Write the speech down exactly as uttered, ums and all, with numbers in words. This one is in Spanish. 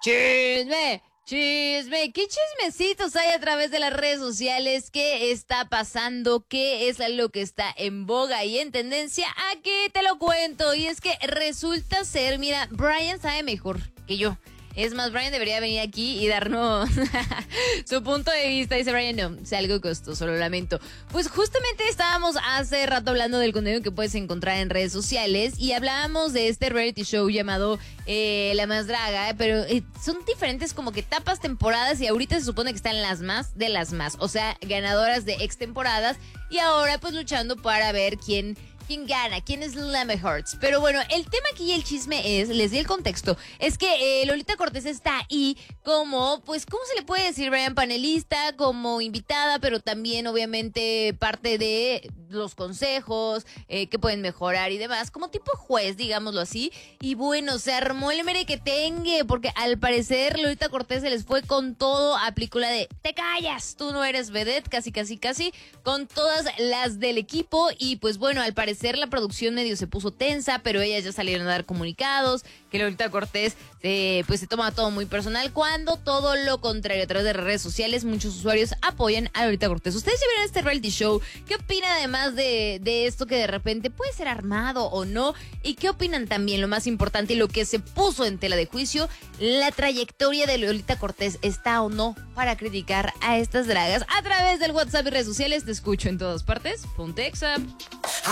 Chisme, chisme, ¿qué chismecitos hay a través de las redes sociales? ¿Qué está pasando? ¿Qué es lo que está en boga y en tendencia? Aquí te lo cuento. Y es que resulta ser, mira, Brian sabe mejor que yo. Es más, Brian debería venir aquí y darnos su punto de vista. Dice Brian, no, es algo costoso, lo lamento. Pues justamente estábamos hace rato hablando del contenido que puedes encontrar en redes sociales y hablábamos de este reality show llamado eh, La Más Draga, pero eh, son diferentes como que etapas, temporadas, y ahorita se supone que están las más de las más, o sea, ganadoras de ex temporadas, y ahora pues luchando para ver quién... ¿Quién gana? ¿Quién es la mejor? Pero bueno, el tema aquí y el chisme es, les di el contexto, es que eh, Lolita Cortés está ahí como, pues, ¿cómo se le puede decir, Brian? Panelista, como invitada, pero también obviamente parte de los consejos, eh, que pueden mejorar y demás, como tipo juez, digámoslo así. Y bueno, se armó el merequetengue, porque al parecer Lolita Cortés se les fue con todo, aplicó la de, te callas, tú no eres vedette, casi, casi, casi, con todas las del equipo. Y pues bueno, al parecer la producción medio se puso tensa, pero ellas ya salieron a dar comunicados, que Lolita Cortés eh, pues se toma todo muy personal, cuando todo lo contrario. A través de redes sociales muchos usuarios apoyan a Lolita Cortés. ¿Ustedes ya vieron este reality show? ¿Qué opinan además de, de esto que de repente puede ser armado o no? ¿Y qué opinan también, lo más importante y lo que se puso en tela de juicio, la trayectoria de Lolita Cortés? ¿Está o no para criticar a estas dragas? A través del WhatsApp y redes sociales te escucho en todas partes. Ponte Exa.